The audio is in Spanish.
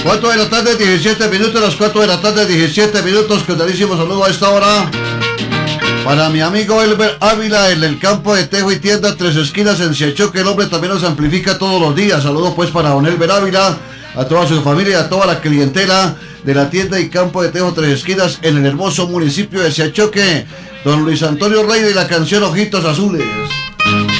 4 de la tarde, 17 minutos, las 4 de la tarde, 17 minutos. Cordialísimo saludo a esta hora para mi amigo Elber Ávila, en el campo de Tejo y Tienda Tres Esquinas en Siachoque. El hombre también nos amplifica todos los días. Saludos pues para don Elber Ávila, a toda su familia y a toda la clientela de la tienda y campo de Tejo Tres Esquinas en el hermoso municipio de Siachoque. Don Luis Antonio Rey de la canción Ojitos Azules.